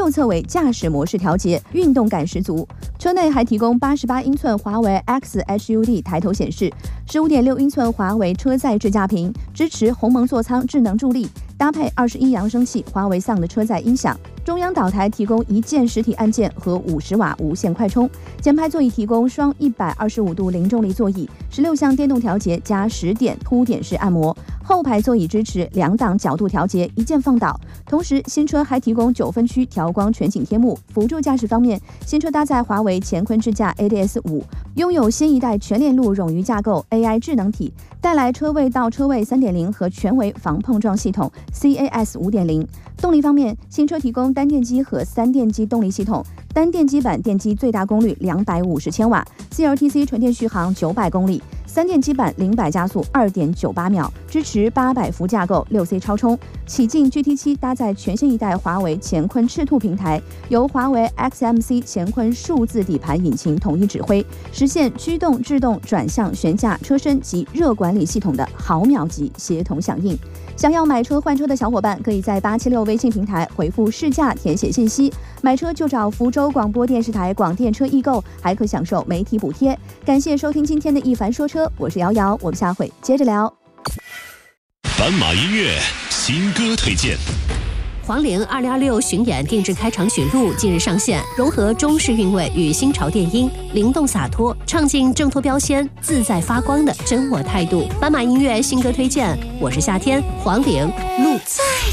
右侧为驾驶模式调节，运动感十足。车内还提供88英寸华为 X HUD 抬头显示，15.6英寸华为车载智驾屏，支持鸿蒙座舱智能助力，搭配21扬声器华为 Sound 车载音响。中央岛台提供一键实体按键和50瓦无线快充，前排座椅提供双125度零重力座椅，16项电动调节加10点凸点式按摩。后排座椅支持2档角度调节，一键放倒。同时，新车还提供9分区调光全景天幕。辅助驾驶方面，新车搭载华为乾坤智驾 ADS5，拥有新一代全链路冗余架构 AI 智能体，带来车位到车位 3.0 和全维防碰撞系统 CAS 5.0。动力方面，新车提供单电机和3电机动力系统，单电机版电机最大功率250千瓦 ，CLTC 纯电续航900公里，3电机版0-100加速2.98秒，支持800伏架构6C 超充。启进 GT7 搭载全新一代华为乾坤赤兔平台，由华为 XMC 乾坤数字底盘引擎统一指挥，实现驱动、制动、转向、悬架、车身及热管理系统的毫秒级协同响应。想要买车换车的小伙伴，可以在876微信平台回复试驾填写信息，买车就找福州广播电视台广电车易购，还可享受媒体补贴。感谢收听今天的一凡说车，我是瑶瑶，我们下回接着聊。 斑马音乐新歌推荐。 黄龄2026巡演定制开场曲录近日上线，融合中式韵味与新潮电音，灵动洒脱，唱尽挣脱标签、自在发光的真我态度。斑马音乐新歌推荐，我是夏天，黄龄路。